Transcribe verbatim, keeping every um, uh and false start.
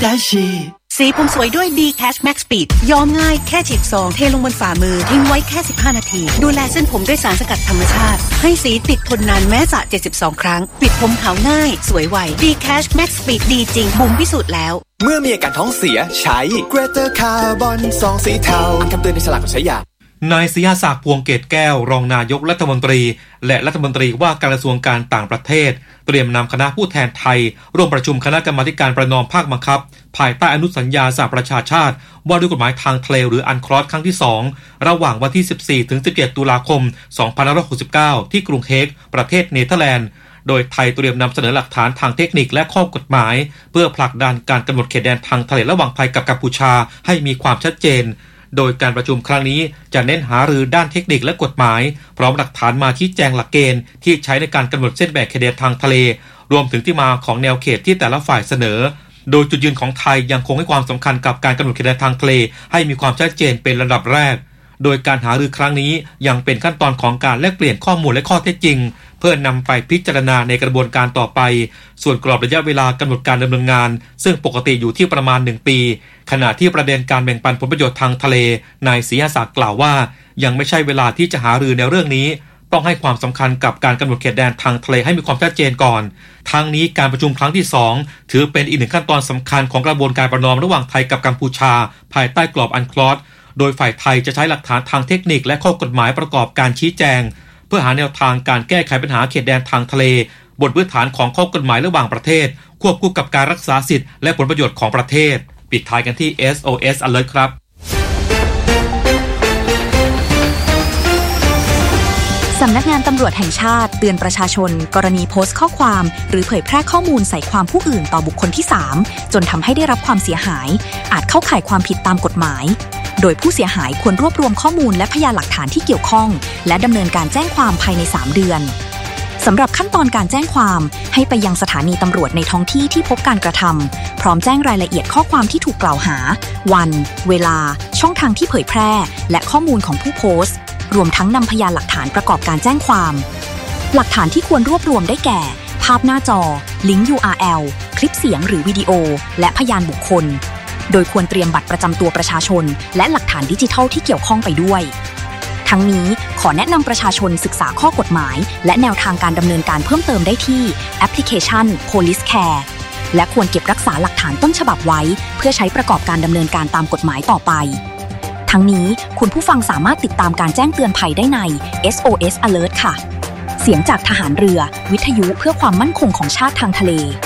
ดาชีสีผมสวยด้วย D Cash Max Speed ย้อมง่ายแค่ฉีดซองเทลงบนฝ่ามือทิ้งไว้แค่สิบห้านาทีดูแลเส้นผมด้วยสารสกัดธรรมชาติให้สีติดทนนานแม้สระเจ็ดสิบสองครั้งปิดผมขาวง่ายสวยไว D Cash Max Speed ดีจริงบุ๋มพิสูจน์แล้วเมื่อมีอาการท้องเสียใช้ Greater Carbon ซองสีเทาอ่านคำเตือนในฉลากก่อนใช้ยานายศรีศักดิ์พวงเกตแก้วรองนายกรัฐมนตรีและรัฐมนตรีว่าการกระทรวงการต่างประเทศเตรียมนำคณะผู้แทนไทยร่วมประชุมคณะกรรมาธิการประนอมภาคบังคับภายใต้อนุสัญญาสหประชาชาติว่าด้วยกฎหมายทางทะเลหรืออันคลอสครั้งที่สองระหว่างวันที่สิบสี่ถึงสิบเจ็ดตุลาคมสองพันห้าร้อยหกสิบเก้าที่กรุงเฮกประเทศเนเธอร์แลนด์โดยไทยเตรียมนำเสนอหลักฐานทางเทคนิคและข้อกฎหมายเพื่อผลักดันการกำหนดเขตแดนทางทะเลระหว่างไทยกับกัมพูชาให้มีความชัดเจนโดยการประชุมครั้งนี้จะเน้นหารือด้านเทคนิคและกฎหมายพร้อมหลักฐานมาชี้แจงหลักเกณฑ์ที่ใช้ในการกำหนดเส้นแบ่งเขตแดนทางทะเลรวมถึงที่มาของแนวเขตที่แต่ละฝ่ายเสนอโดยจุดยืนของไทยยังคงให้ความสำคัญกับการกำหนดเขตแดนทางทะเลให้มีความชัดเจนเป็นระดับแรกโดยการหารือครั้งนี้ยังเป็นขั้นตอนของการแลกเปลี่ยนข้อมูลและข้อเท็จจริงเพื่อนำไปพิจารณาในกระบวนการต่อไปส่วนกรอบระยะเวลากำหนดการดำเนินงานซึ่งปกติอยู่ที่ประมาณหนึ่งปีขณะที่ประเด็นการแบ่งปันผลประโยชน์ทางทะเลนายศรีศักดิ์กล่าวว่ายังไม่ใช่เวลาที่จะหารือในเรื่องนี้ต้องให้ความสำคัญกับการกำหนดเขตแดนทางทะเลให้มีความชัดเจนก่อนทั้งนี้การประชุมครั้งที่สองถือเป็นอีกหนึ่งขั้นตอนสำคัญของกระบวนการประนอมระหว่างไทยกับกัมพูชาภายใต้กรอบอันคลอสโดยฝ่ายไทยจะใช้หลักฐานทางเทคนิคและข้อกฎหมายประกอบการชี้แจงเพื่อหาแนวทางการแก้ไขปัญหาเขตแดนทางทะเลบนพื้นฐานของข้อกฎหมายระหว่างประเทศควบคู่กับการรักษาสิทธิและผลประโยชน์ของประเทศปิดท้ายกันที่ เอส โอ เอส Alert ครับสำนักงานตำรวจแห่งชาติเตือนประชาชนกรณีโพสต์ข้อความหรือเผยแพร่ข้อมูลใส่ความผู้อื่นต่อบุคคลที่สามจนทำให้ได้รับความเสียหายอาจเข้าข่ายความผิดตามกฎหมายโดยผู้เสียหายควรรวบรวมข้อมูลและพยานหลักฐานที่เกี่ยวข้องและดำเนินการแจ้งความภายในสามเดือนสำหรับขั้นตอนการแจ้งความให้ไปยังสถานีตำรวจในท้องที่ที่พบการกระทำพร้อมแจ้งรายละเอียดข้อความที่ถูกกล่าวหาวันเวลาช่องทางที่เผยแพร่และข้อมูลของผู้โพสต์รวมทั้งนำพยานหลักฐานประกอบการแจ้งความหลักฐานที่ควรรวบรวมได้แก่ภาพหน้าจอลิงก์ ยู อาร์ แอล คลิปเสียงหรือวิดีโอและพยานบุคคลโดยควรเตรียมบัตรประจำตัวประชาชนและหลักฐานดิจิทัลที่เกี่ยวข้องไปด้วยทั้งนี้ขอแนะนำประชาชนศึกษาข้อกฎหมายและแนวทางการดำเนินการเพิ่มเติมได้ที่แอปพลิเคชัน Police Care และควรเก็บรักษาหลักฐานต้นฉบับไว้เพื่อใช้ประกอบการดำเนินการตามกฎหมายต่อไปทั้งนี้คุณผู้ฟังสามารถติดตามการแจ้งเตือนภัยได้ใน เอส โอ เอส Alert ค่ะเสียงจากทหารเรือวิทยุเพื่อความมั่นคงของชาติทางทะเล